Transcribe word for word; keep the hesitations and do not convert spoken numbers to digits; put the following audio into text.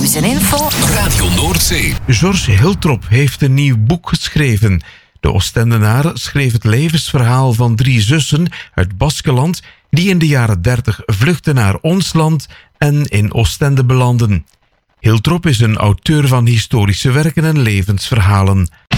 Nieuws en info. Radio Noordzee. George Hiltrop heeft een nieuw boek geschreven. De Oostendenaar schreef het levensverhaal van drie zussen uit Baskeland die in de jaren dertig vluchtten naar ons land en in Oostende belanden. Hiltrop is een auteur van historische werken en levensverhalen.